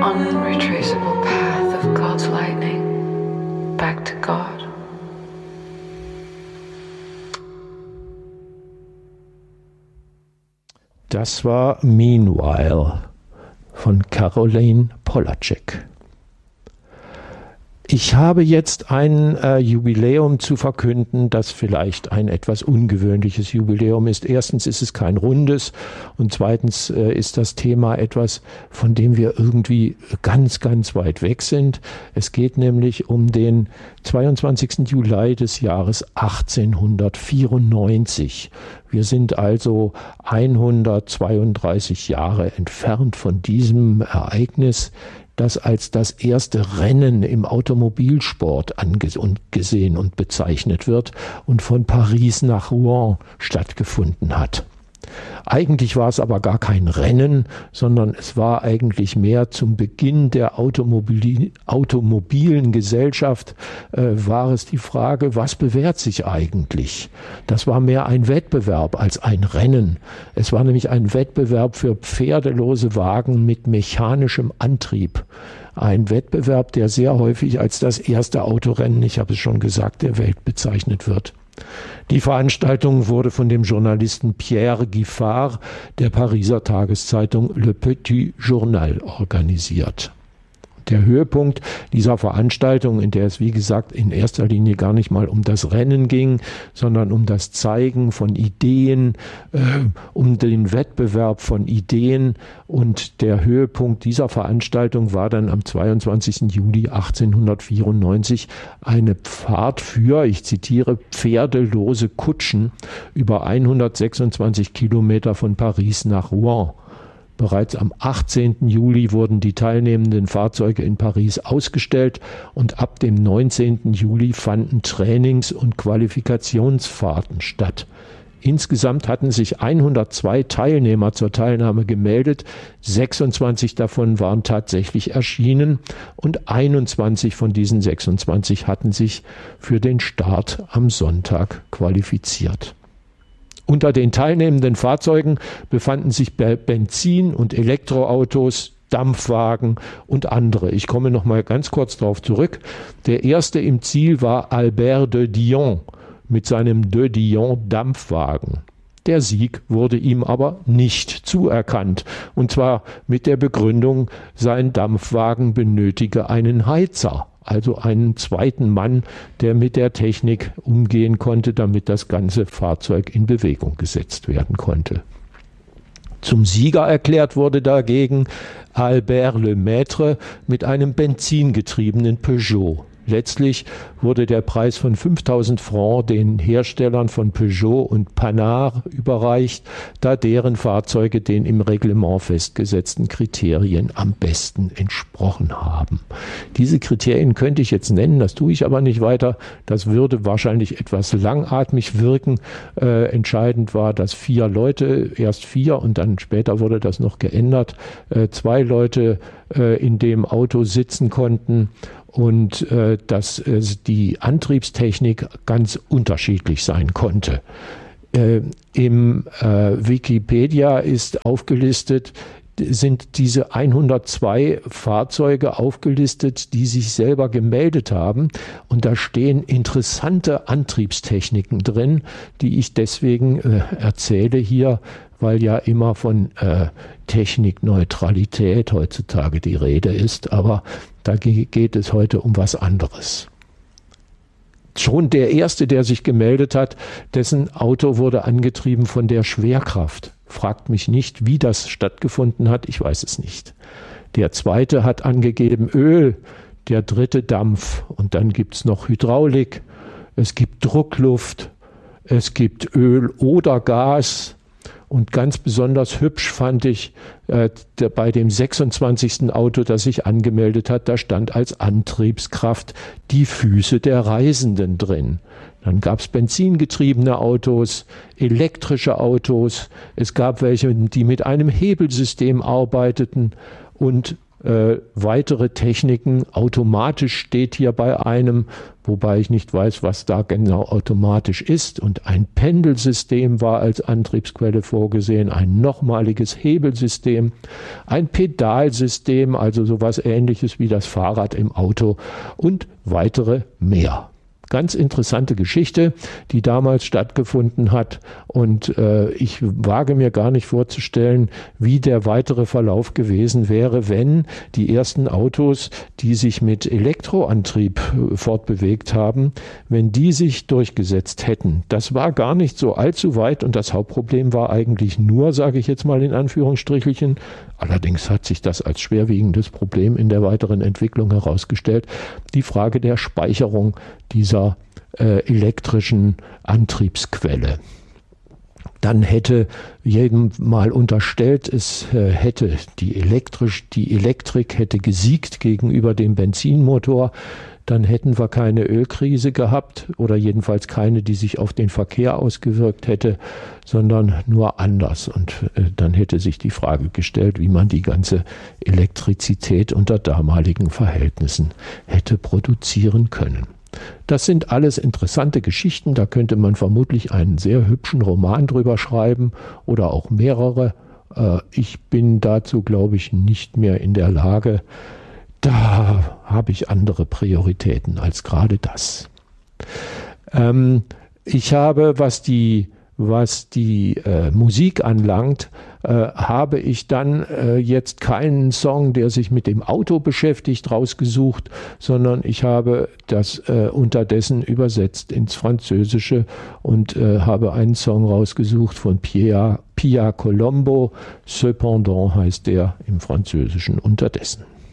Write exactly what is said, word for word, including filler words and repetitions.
unretraceable path of God's lightning back to God. Das war Meanwhile von Caroline Polacek. Ich habe jetzt ein äh, Jubiläum zu verkünden, das vielleicht ein etwas ungewöhnliches Jubiläum ist. Erstens ist es kein rundes und zweitens äh, ist das Thema etwas, von dem wir irgendwie ganz, ganz weit weg sind. Es geht nämlich um den zweiundzwanzigsten Juli des Jahres achtzehnhundertvierundneunzig. Wir sind also hundertzweiunddreißig Jahre entfernt von diesem Ereignis, das als das erste Rennen im Automobilsport angesehen und bezeichnet wird und von Paris nach Rouen stattgefunden hat. Eigentlich war es aber gar kein Rennen, sondern es war eigentlich mehr zum Beginn der Automobil automobilen Gesellschaft, äh, war es die Frage, was bewährt sich eigentlich? Das war mehr ein Wettbewerb als ein Rennen. Es war nämlich ein Wettbewerb für pferdelose Wagen mit mechanischem Antrieb. Ein Wettbewerb, der sehr häufig als das erste Autorennen, ich habe es schon gesagt, der Welt bezeichnet wird. Die Veranstaltung wurde von dem Journalisten Pierre Giffard der Pariser Tageszeitung Le Petit Journal organisiert. Der Höhepunkt dieser Veranstaltung, in der es wie gesagt in erster Linie gar nicht mal um das Rennen ging, sondern um das Zeigen von Ideen, äh, um den Wettbewerb von Ideen, und der Höhepunkt dieser Veranstaltung war dann am zweiundzwanzigsten Juli achtzehnhundertvierundneunzig eine Fahrt für, ich zitiere, pferdelose Kutschen über hundertsechsundzwanzig Kilometer von Paris nach Rouen. Bereits am achtzehnten Juli wurden die teilnehmenden Fahrzeuge in Paris ausgestellt und ab dem neunzehnten Juli fanden Trainings- und Qualifikationsfahrten statt. Insgesamt hatten sich hundertzwei Teilnehmer zur Teilnahme gemeldet, sechsundzwanzig davon waren tatsächlich erschienen und einundzwanzig von diesen sechsundzwanzig hatten sich für den Start am Sonntag qualifiziert. Unter den teilnehmenden Fahrzeugen befanden sich Benzin- und Elektroautos, Dampfwagen und andere. Ich komme noch mal ganz kurz darauf zurück. Der erste im Ziel war Albert de Dion mit seinem de Dion Dampfwagen. Der Sieg wurde ihm aber nicht zuerkannt, und zwar mit der Begründung, sein Dampfwagen benötige einen Heizer, also einen zweiten Mann, der mit der Technik umgehen konnte, damit das ganze Fahrzeug in Bewegung gesetzt werden konnte. Zum Sieger erklärt wurde dagegen Albert Lemaitre mit einem benzingetriebenen Peugeot. Letztlich wurde der Preis von fünftausend Francs den Herstellern von Peugeot und Panhard überreicht, da deren Fahrzeuge den im Reglement festgesetzten Kriterien am besten entsprochen haben. Diese Kriterien könnte ich jetzt nennen, das tue ich aber nicht weiter. Das würde wahrscheinlich etwas langatmig wirken. Äh, entscheidend war, dass vier Leute, erst vier und dann später wurde das noch geändert, äh, zwei Leute äh, in dem Auto sitzen konnten, und äh, dass äh, die Antriebstechnik ganz unterschiedlich sein konnte. Äh, Im äh, Wikipedia ist aufgelistet, sind diese hundertzwei Fahrzeuge aufgelistet, die sich selber gemeldet haben. Und da stehen interessante Antriebstechniken drin, die ich deswegen äh, erzähle hier, weil ja immer von äh, Technikneutralität heutzutage die Rede ist. Aber da geht es heute um was anderes. Schon der erste, der sich gemeldet hat, dessen Auto wurde angetrieben von der Schwerkraft. Fragt mich nicht, wie das stattgefunden hat, ich weiß es nicht. Der zweite hat angegeben Öl, der dritte Dampf, und dann gibt es noch Hydraulik, es gibt Druckluft, es gibt Öl oder Gas. Und ganz besonders hübsch fand ich äh, der, bei dem sechsundzwanzigsten Auto, das sich angemeldet hat, da stand als Antriebskraft die Füße der Reisenden drin. Dann gab es benzingetriebene Autos, elektrische Autos, es gab welche, die mit einem Hebelsystem arbeiteten, und äh, weitere Techniken. Automatisch steht hier bei einem, wobei ich nicht weiß, was da genau automatisch ist. Und ein Pendelsystem war als Antriebsquelle vorgesehen, ein nochmaliges Hebelsystem, ein Pedalsystem, also sowas Ähnliches wie das Fahrrad im Auto und weitere mehr. Ganz interessante Geschichte, die damals stattgefunden hat, und äh, ich wage mir gar nicht vorzustellen, wie der weitere Verlauf gewesen wäre, wenn die ersten Autos, die sich mit Elektroantrieb äh, fortbewegt haben, wenn die sich durchgesetzt hätten. Das war gar nicht so allzu weit, und das Hauptproblem war eigentlich nur, sage ich jetzt mal in Anführungsstrichelchen, allerdings hat sich das als schwerwiegendes Problem in der weiteren Entwicklung herausgestellt, die Frage der Speicherung dieser äh, elektrischen Antriebsquelle. Dann hätte jedem mal unterstellt, es äh, hätte die, elektrisch, die Elektrik hätte gesiegt gegenüber dem Benzinmotor. Dann hätten wir keine Ölkrise gehabt, oder jedenfalls keine, die sich auf den Verkehr ausgewirkt hätte, sondern nur anders. Und äh, dann hätte sich die Frage gestellt, wie man die ganze Elektrizität unter damaligen Verhältnissen hätte produzieren können. Das sind alles interessante Geschichten, da könnte man vermutlich einen sehr hübschen Roman drüber schreiben oder auch mehrere. Äh, ich bin dazu, glaube ich, nicht mehr in der Lage. Da habe ich andere Prioritäten als gerade das. Ähm, ich habe, was die, was die äh, Musik anlangt, äh, habe ich dann äh, jetzt keinen Song, der sich mit dem Auto beschäftigt, rausgesucht, sondern ich habe das äh, unterdessen übersetzt ins Französische und äh, habe einen Song rausgesucht von Pia, Pia Colombo. Cependant heißt der im Französischen unterdessen.